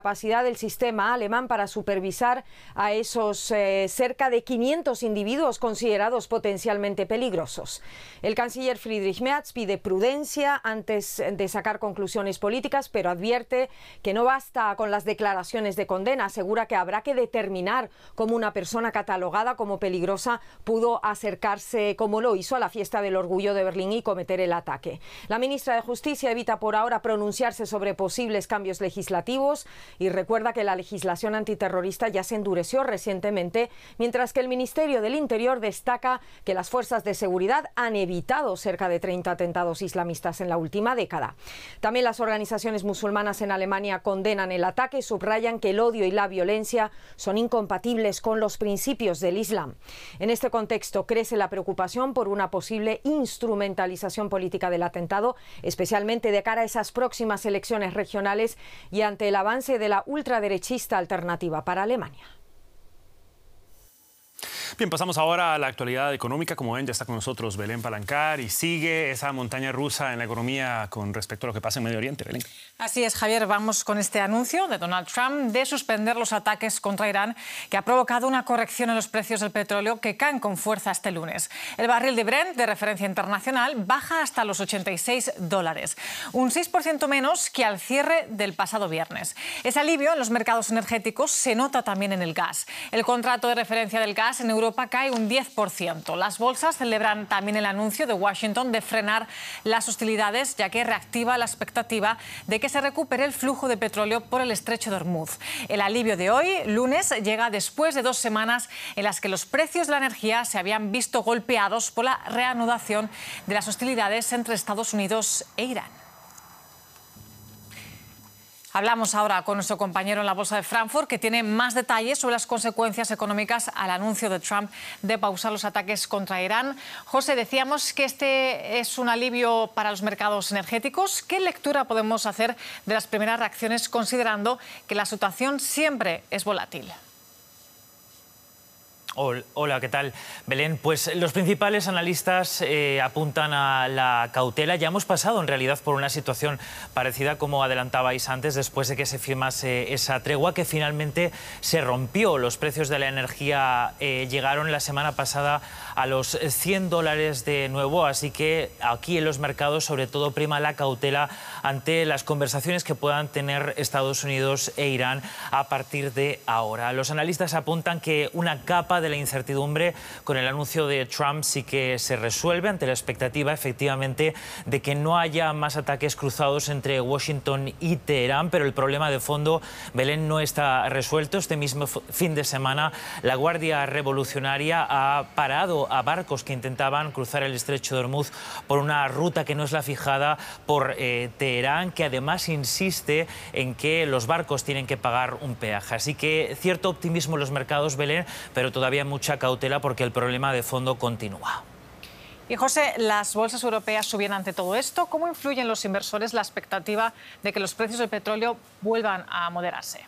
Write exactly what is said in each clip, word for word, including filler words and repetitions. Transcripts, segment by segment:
Capacidad del sistema alemán para supervisar a esos eh, cerca de quinientos individuos considerados potencialmente peligrosos. El canciller Friedrich Merz pide prudencia antes de sacar conclusiones políticas, pero advierte que no basta con las declaraciones de condena. Asegura que habrá que determinar cómo una persona catalogada como peligrosa pudo acercarse, como lo hizo, a la fiesta del orgullo de Berlín y cometer el ataque. La ministra de Justicia evita por ahora pronunciarse sobre posibles cambios legislativos y recuerda que la legislación antiterrorista ya se endureció recientemente, mientras que el Ministerio del Interior destaca que las fuerzas de seguridad han evitado cerca de treinta atentados islamistas en la última década. También las organizaciones musulmanas en Alemania condenan el ataque y subrayan que el odio y la violencia son incompatibles con los principios del Islam. En este contexto crece la preocupación por una posible instrumentalización política del atentado, especialmente de cara a esas próximas elecciones regionales y ante el avance de la ultraderechista Alternativa para Alemania. Bien, pasamos ahora a la actualidad económica. Como ven, ya está con nosotros Belén Palancar y sigue esa montaña rusa en la economía con respecto a lo que pasa en Medio Oriente. Belén. Así es, Javier. Vamos con este anuncio de Donald Trump de suspender los ataques contra Irán, que ha provocado una corrección en los precios del petróleo que caen con fuerza este lunes. El barril de Brent, de referencia internacional, baja hasta los ochenta y seis dólares, un seis por ciento menos que al cierre del pasado viernes. Ese alivio en los mercados energéticos se nota también en el gas. El contrato de referencia del gas en Europa cae un diez por ciento. Las bolsas celebran también el anuncio de Washington de frenar las hostilidades, ya que reactiva la expectativa de que se recupere el flujo de petróleo por el estrecho de Hormuz. El alivio de hoy, lunes, llega después de dos semanas en las que los precios de la energía se habían visto golpeados por la reanudación de las hostilidades entre Estados Unidos e Irán. Hablamos ahora con nuestro compañero en la Bolsa de Frankfurt, que tiene más detalles sobre las consecuencias económicas al anuncio de Trump de pausar los ataques contra Irán. José, decíamos que este es un alivio para los mercados energéticos. ¿Qué lectura podemos hacer de las primeras reacciones, considerando que la situación siempre es volátil? Hola, ¿qué tal, Belén? Pues los principales analistas eh, apuntan a la cautela. Ya hemos pasado, en realidad, por una situación parecida, como adelantabais antes, después de que se firmase esa tregua que finalmente se rompió. Los precios de la energía eh, llegaron la semana pasada a los cien dólares de nuevo, así que aquí en los mercados, sobre todo, prima la cautela ante las conversaciones que puedan tener Estados Unidos e Irán a partir de ahora. Los analistas apuntan que una capa de la incertidumbre con el anuncio de Trump sí que se resuelve ante la expectativa, efectivamente, de que no haya más ataques cruzados entre Washington y Teherán, pero el problema de fondo, Belén, no está resuelto. Este mismo fin de semana la Guardia Revolucionaria ha parado a barcos que intentaban cruzar el estrecho de Hormuz por una ruta que no es la fijada por eh, Teherán, que además insiste en que los barcos tienen que pagar un peaje. Así que cierto optimismo en los mercados, Belén, pero todavía mucha cautela porque el problema de fondo continúa. Y José, las bolsas europeas subían ante todo esto. ¿Cómo influye en los inversores la expectativa de que los precios del petróleo vuelvan a moderarse?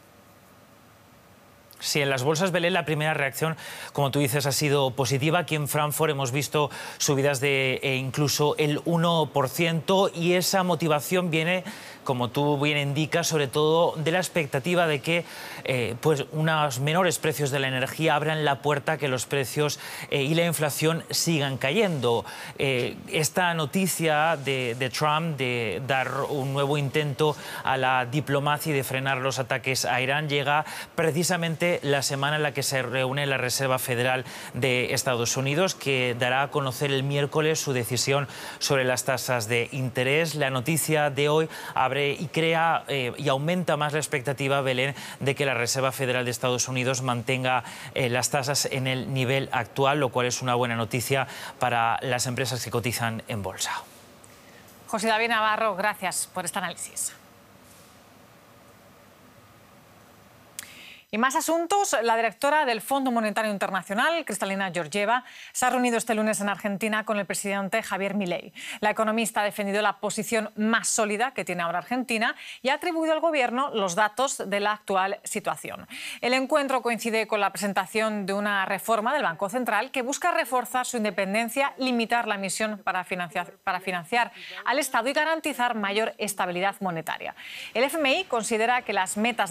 Sí, en las bolsas, Belén, la primera reacción, como tú dices, ha sido positiva. Aquí en Frankfurt hemos visto subidas de eh, incluso el uno por ciento y esa motivación viene, como tú bien indicas, sobre todo de la expectativa de que eh, pues unos menores precios de la energía abran la puerta a que los precios eh, y la inflación sigan cayendo. Eh, esta noticia de, de Trump de dar un nuevo intento a la diplomacia y de frenar los ataques a Irán llega precisamente la semana en la que se reúne la Reserva Federal de Estados Unidos, que dará a conocer el miércoles su decisión sobre las tasas de interés. La noticia de hoy abre y crea eh, y aumenta más la expectativa, Belén, de que la Reserva Federal de Estados Unidos mantenga eh, las tasas en el nivel actual, lo cual es una buena noticia para las empresas que cotizan en bolsa. José David Navarro, gracias por este análisis. Y más asuntos. La directora del Fondo Monetario Internacional, Kristalina Georgieva, se ha reunido este lunes en Argentina con el presidente Javier Milei. La economista ha defendido la posición más sólida que tiene ahora Argentina y ha atribuido al gobierno los datos de la actual situación. El encuentro coincide con la presentación de una reforma del Banco Central que busca reforzar su independencia, limitar la emisión para financiar, para financiar al Estado y garantizar mayor estabilidad monetaria. El F M I considera que las metas